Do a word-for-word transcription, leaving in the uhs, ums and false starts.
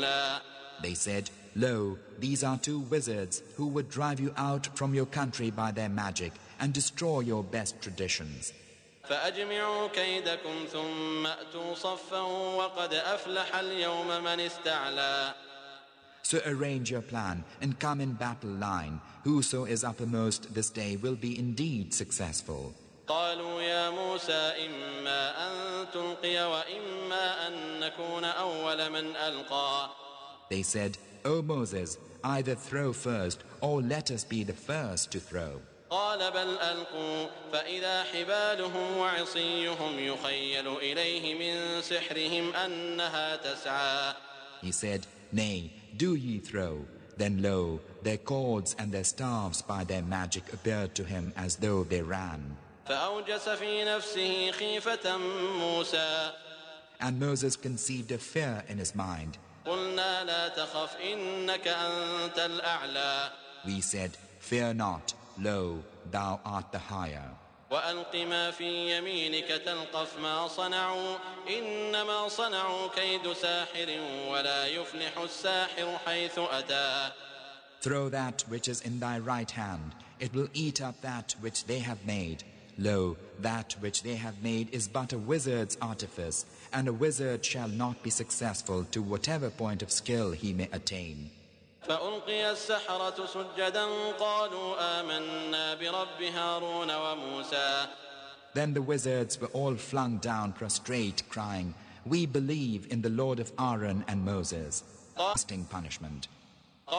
They said, "Lo, these are two wizards who would drive you out from your country by their magic and destroy your best traditions. فأجمعوا كيدكم ثم أتوا صفا وقد أفلح اليوم من استعلى." So arrange your plan and come in battle line. Whoso is uppermost this day will be indeed successful. قالوا يا موسى إما أن تلقي وإما أن نكون أول من ألقى. They said, "O Moses, either throw first or let us be the first to throw." قال بل ألقوا فإذا حبالهم وعصيهم يخيل إليه من سحرهم أنها تسعى. He said, "Nay, do ye throw." Then lo, their cords and their staffs by their magic appeared to him as though they ran. فأوجس في نفسه خيفة موسى. And Moses conceived a fear in his mind. قلنا لا تخف إنك أنت الأعلى. We said, "Fear not, lo, thou art the higher." وألق ما في يمينك تلقف ما صنعوا إنما صنعوا كيد ساحر ولا يفلح الساحر حيث أتى. Throw that which is in thy right hand, it will eat up that which they have made. Lo, that which they have made is but a wizard's artifice, and a wizard shall not be successful to whatever point of skill he may attain. فألقي السحرة سجدا قالوا آمنا برب هارون وموسى. Then the wizards were all flung down prostrate, crying, "We believe in the Lord of Aaron and Moses." Lasting punishment.